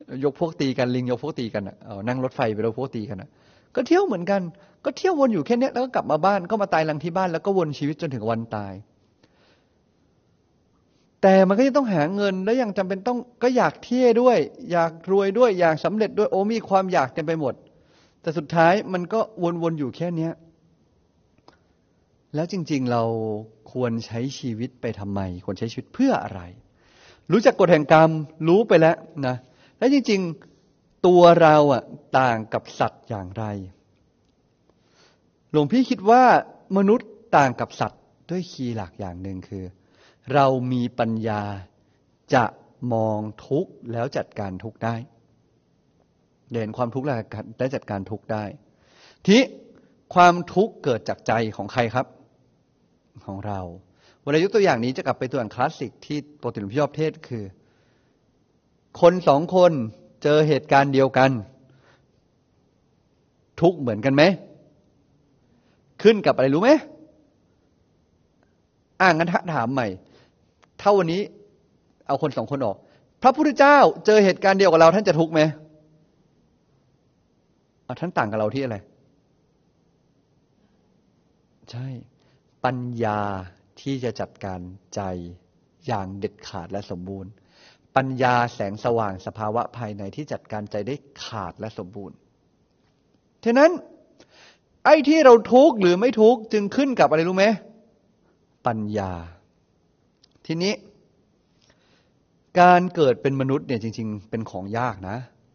ยกพวกตีกันลิงยกพวกตีกันนั่งรถไฟไปแล้วพวกตีกันก็เที่ยวเหมือนกันก็เที่ยววนอยู่แค่นี้แล้วก็กลับมาบ้านก็มาตายรังที่บ้านแล้วก็วนชีวิตจนถึงวันตายแต่มันก็ยังต้องหาเงินแล้วยังจำเป็นต้องก็อยากเที่ยวด้วยอยากรวยด้วยอยากสำเร็จด้วยมีความอยากเต็มไปหมดแต่สุดท้ายมันก็วนๆอยู่แค่นี้แล้วจริงๆเราควรใช้ชีวิตไปทำไมควรใช้ชีวิตเพื่ออะไรรู้จักกฎแห่งกรรมรู้ไปแล้วนะแล้วจริงๆตัวเราต่างกับสัตว์อย่างไรหลวงพี่คิดว่ามนุษย์ต่างกับสัตว์ด้วยคีย์หลักอย่างหนึ่งคือเรามีปัญญาจะมองทุกข์แล้วจัดการทุกข์ได้เห็นความทุกข์แล้วได้จัดการทุกข์ได้ที่ความทุกข์เกิดจากใจของใครครับของเราเวลายกตัวอย่างนี้จะกลับไปตัวอย่างคลาสสิกที่ปกติหลวงพี่ชอบเทศคือคนสองคนเจอเหตุการณ์เดียวกันทุกข์เหมือนกันไหมขึ้นกับอะไรรู้ไหมงั้นถามใหม่ถ้าวันนี้เอาคนสองคนออกพระพุทธเจ้าเจอเหตุการณ์เดียวกับเราท่านจะทุกข์ไหมท่านต่างกับเราที่อะไรใช่ปัญญาที่จะจัดการใจอย่างเด็ดขาดและสมบูรณ์ปัญญาแสงสว่างสภาวะภายในที่จัดการใจได้ขาดและสมบูรณ์ฉะนั้นไอ้ที่เราทุกข์หรือไม่ทุกข์จึงขึ้นกับอะไรรู้ไหมปัญญาทีนี้การเกิดเป็นมนุษย์เนี่ยจริงๆเป็นของยากนะ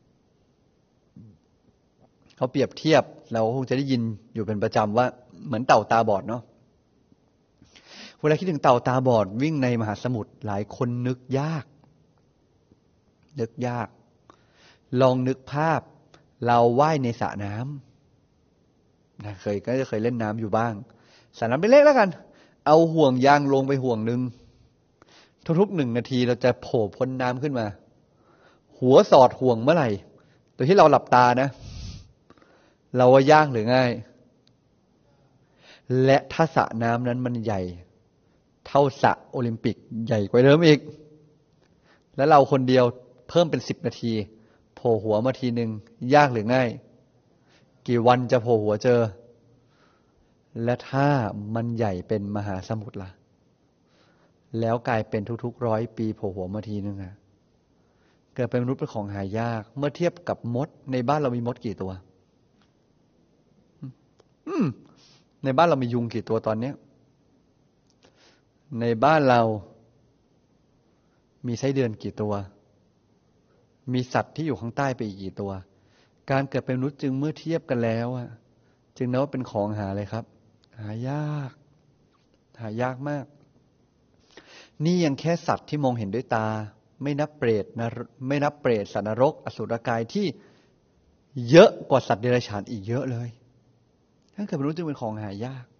เขาเปรียบเทียบเราคงจะได้ยินอยู่เป็นประจำว่าเหมือนเต่าตาบอดเนาะเวลาคิดถึงเต่าตาบอดวิ่งในมหาสมุทรหลายคนนึกยากลองนึกภาพเราว่ายในสระน้ำนะก็จะเคยเล่นน้ำอยู่บ้างสระน้ำเล็กๆแล้วกันเอาห่วงยางลงไปห่วงนึงทุกๆ1 นาทีเราจะโผล่พ้นน้ำขึ้นมาหัวสอดห่วงเมื่อไหร่โดยที่เราหลับตานะเราว่ายากหรือง่ายและถ้าสระน้ำนั้นมันใหญ่เท่าสระโอลิมปิกใหญ่กว่าเดิมอีกแล้วเราคนเดียวเพิ่มเป็น10 นาทีโผล่หัวมาทีนึงยากหรือง่ายกี่วันจะโผล่หัวเจอและถ้ามันใหญ่เป็นมหาสมุทรล่ะแล้วกลายเป็นทุกๆ100 ปีโผล่หัวมาทีนึงเกิดเป็นมนุษย์เป็นของหายากเมื่อเทียบกับมดในบ้านเรามีมดกี่ตัวในบ้านเรามียุงกี่ตัวตอนนี้ในบ้านเรามีไส้เดือนกี่ตัวมีสัตว์ที่อยู่ข้างใต้ไปอีกกี่ตัวการเกิดเป็นมนุษย์จึงเมื่อเทียบกันแล้วจึงนับว่าเป็นของหาเลยครับหายากมากนี่ยังแค่สัตว์ที่มองเห็นด้วยตาไม่นับเปรตสัตว์นรกอสุรกายที่เยอะกว่าสัตว์เดรัจฉานอีกเยอะเลยถ้าเกิดเป็นมนุษย์จึงเป็นของหายาก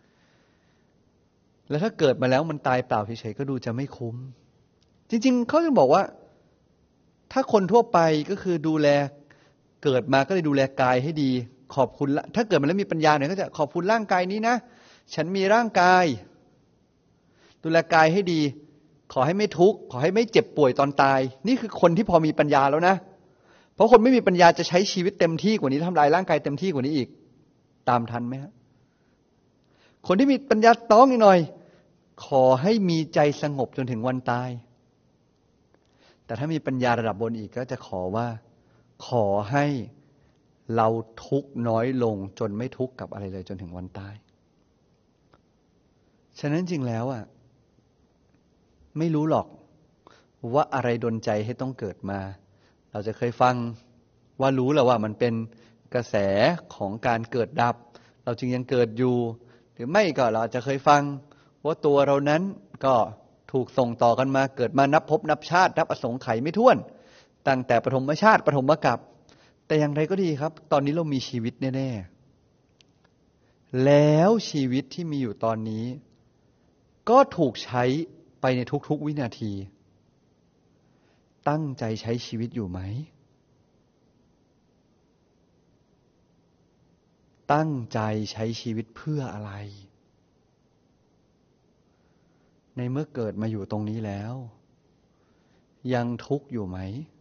แล้วถ้าเกิดมาแล้วมันตายเปล่าเฉยๆก็ดูจะไม่คุ้มจริงๆเขาจึงบอกว่าถ้าคนทั่วไปก็คือดูแลเกิดมาก็เลยดูแลกายให้ดีขอบคุณถ้าเกิดมาแล้วมีปัญญาหน่อยก็จะขอบคุณร่างกายนี้นะฉันมีร่างกายดูแลกายให้ดีขอให้ไม่ทุกข์ขอให้ไม่เจ็บป่วยตอนตายนี่คือคนที่พอมีปัญญาแล้วนะเพราะคนไม่มีปัญญาจะใช้ชีวิตเต็มที่กว่านี้ทำลายร่างกายเต็มที่กว่านี้อีกตามทันไหมฮะคนที่มีปัญญาต้องอีกหน่อยขอให้มีใจสงบจนถึงวันตายแต่ถ้ามีปัญญาระดับบนอีกก็จะขอว่าขอให้เราทุกข์น้อยลงจนไม่ทุกข์กับอะไรเลยจนถึงวันตายฉะนั้นจริงแล้วไม่รู้หรอกว่าอะไรดลใจให้ต้องเกิดมาเราจะเคยฟังว่ารู้แล้วว่ามันเป็นกระแสของการเกิดดับเราจึงยังเกิดอยู่หรือไม่ก็เราจะเคยฟังว่าตัวเรานั้นก็ถูกส่งต่อกันมาเกิดมานับภพนับชาตินับอสงไขยไม่ถ้วนตั้งแต่ปฐมชาติปฐมกาพแต่อย่างไรก็ดีครับตอนนี้เรามีชีวิตแน่ๆแล้วชีวิตที่มีอยู่ตอนนี้ก็ถูกใช้ไปในทุกๆวินาทีตั้งใจใช้ชีวิตอยู่ไหมตั้งใจใช้ชีวิตเพื่ออะไรในเมื่อเกิดมาอยู่ตรงนี้แล้วยังทุกข์อยู่ไหม